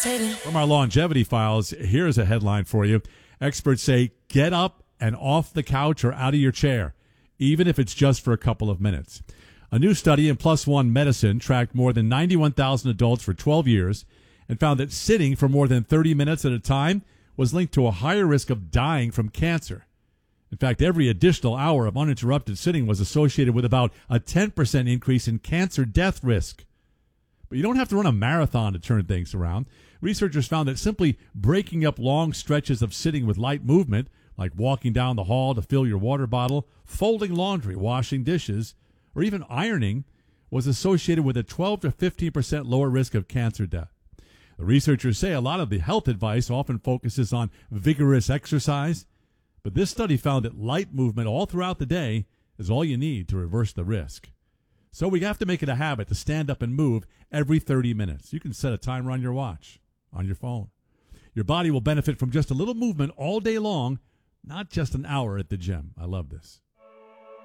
From our longevity files, here's a headline for you. Experts say get up and off the couch or out of your chair, even if it's just for a couple of minutes. A new study in Plus One Medicine tracked more than 91,000 adults for 12 years and found that sitting for more than 30 minutes at a time was linked to a higher risk of dying from cancer. In fact, every additional hour of uninterrupted sitting was associated with about a 10% increase in cancer death risk. But you don't have to run a marathon to turn things around. Researchers found that simply breaking up long stretches of sitting with light movement, like walking down the hall to fill your water bottle, folding laundry, washing dishes, or even ironing, was associated with a 12 to 15% lower risk of cancer death. The researchers say a lot of the health advice often focuses on vigorous exercise, but this study found that light movement all throughout the day is all you need to reverse the risk. So we have to make it a habit to stand up and move every 30 minutes. You can set a timer on your watch, on your phone. Your body will benefit from just a little movement all day long, not just an hour at the gym. I love this.